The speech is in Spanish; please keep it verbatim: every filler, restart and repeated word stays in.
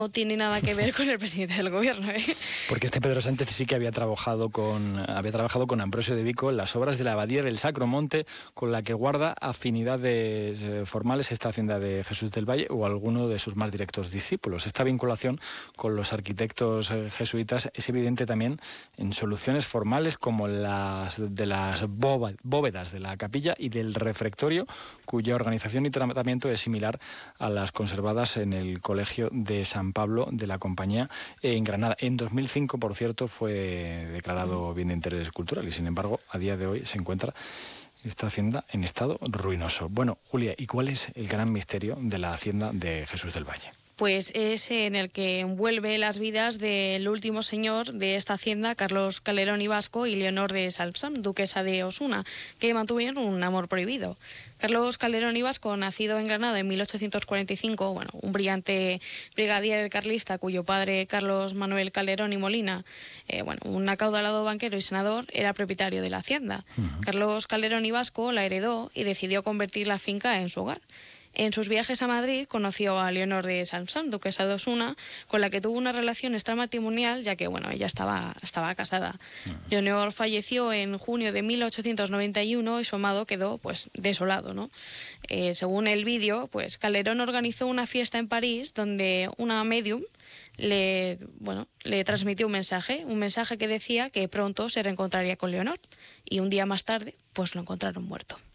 no tiene nada que ver con el presidente del gobierno, ¿eh? Porque este Pedro Sánchez sí que había trabajado con había trabajado con Ambrosio de Vico en las obras de la Abadía del Sacro Monte, con la que guarda afinidades eh, formales esta hacienda de Jesús del Valle o alguno de sus más directos discípulos. Esta vinculación con los arquitectos eh, jesuitas es evidente también en soluciones formales como las de las bóvedas de la capilla y del refectorio, cuya organización y tratamiento es similar a las conservadas en el Colegio de San Pablo de la Compañía en Granada. En dos mil cinco, por cierto, fue declarado bien de interés cultural y, sin embargo, a día de hoy se encuentra esta hacienda en estado ruinoso. Bueno, Julia, ¿y cuál es el gran misterio de la hacienda de Jesús del Valle? Pues es en el que envuelve las vidas del último señor de esta hacienda, Carlos Calderón y Vasco, y Leonor de Salpsam, duquesa de Osuna, que mantuvieron un amor prohibido. Carlos Calderón y Vasco, nacido en Granada en mil ochocientos cuarenta y cinco, bueno, un brillante brigadier carlista cuyo padre, Carlos Manuel Calderón y Molina, eh, bueno, un acaudalado banquero y senador, era propietario de la hacienda. Uh-huh. Carlos Calderón y Vasco la heredó y decidió convertir la finca en su hogar. En sus viajes a Madrid conoció a Leonor de Salpsam, duquesa de Osuna, con la que tuvo una relación extramatrimonial, ya que bueno, ella estaba, estaba casada. Uh-huh. Leonor falleció en junio de mil ochocientos noventa y uno y su amado quedó pues desolado, ¿no? Eh, según el vídeo, pues Calderón organizó una fiesta en París donde una medium le, bueno, le transmitió un mensaje, un mensaje que decía que pronto se reencontraría con Leonor, y un día más tarde pues lo encontraron muerto.